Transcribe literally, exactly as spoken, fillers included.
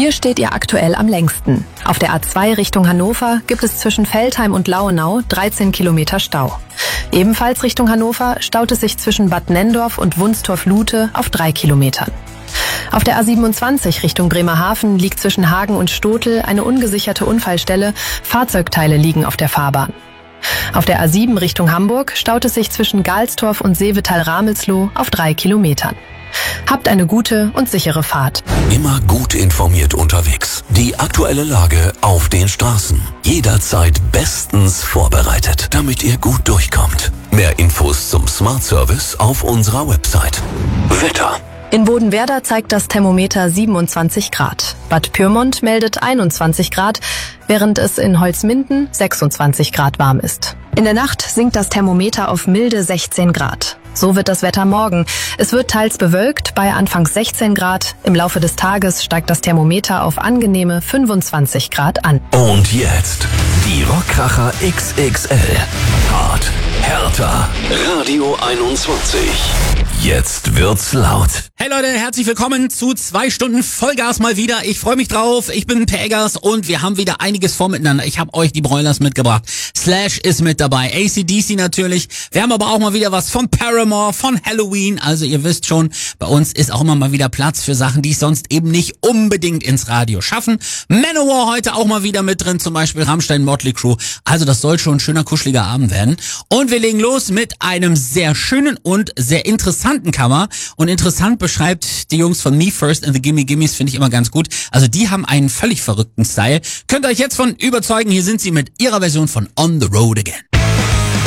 Hier steht ihr aktuell am längsten. Auf der A zwei Richtung Hannover gibt es zwischen Veltheim und Lauenau dreizehn Kilometer Stau. Ebenfalls Richtung Hannover staut es sich zwischen Bad Nenndorf und Wunstorf-Lute auf drei Kilometern. Auf der A siebenundzwanzig Richtung Bremerhaven liegt zwischen Hagen und Stotel eine ungesicherte Unfallstelle. Fahrzeugteile liegen auf der Fahrbahn. Auf der A sieben Richtung Hamburg staut es sich zwischen Galstorf und Seevetal-Ramelsloh auf drei Kilometern. Habt eine gute und sichere Fahrt. Immer gut informiert unterwegs. Die aktuelle Lage auf den Straßen. Jederzeit bestens vorbereitet, damit ihr gut durchkommt. Mehr Infos zum Smart Service auf unserer Website. Wetter. In Bodenwerder zeigt das Thermometer siebenundzwanzig Grad. Bad Pyrmont meldet einundzwanzig Grad, während es in Holzminden sechsundzwanzig Grad warm ist. In der Nacht sinkt das Thermometer auf milde sechzehn Grad. So wird das Wetter morgen. Es wird teils bewölkt bei anfangs sechzehn Grad. Im Laufe des Tages steigt das Thermometer auf angenehme fünfundzwanzig Grad an. Und jetzt die Rockkracher X X L. Hart, härter. Radio einundzwanzig. Jetzt wird's laut. Hey Leute, herzlich willkommen zu zwei Stunden Vollgas mal wieder. Ich freue mich drauf. Ich bin Pegas und wir haben wieder einiges vor miteinander. Ich habe euch die Broilers mitgebracht. Slash ist mit dabei. A C D C natürlich. Wir haben aber auch mal wieder was von Paramore, von Halloween. Also ihr wisst schon, bei uns ist auch immer mal wieder Platz für Sachen, die es sonst eben nicht unbedingt ins Radio schaffen. Manowar heute auch mal wieder mit drin, zum Beispiel Rammstein, Motley Crue. Also das soll schon ein schöner, kuscheliger Abend werden. Und wir legen los mit einem sehr schönen und sehr interessanten Cover. Und interessant beschreibt die Jungs von Me First and the Gimme Gimmes, finde ich immer ganz gut. Also die haben einen völlig verrückten Style. Könnt ihr euch jetzt von überzeugen, hier sind sie mit ihrer Version von On the Road Again.